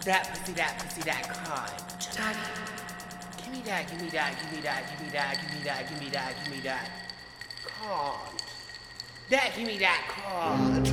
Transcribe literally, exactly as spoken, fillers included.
That pussy, that pussy, that card. Daddy. Give me that, give me that, give me that, give me that, give me that, give me that, give me that. Card. That, give me that card.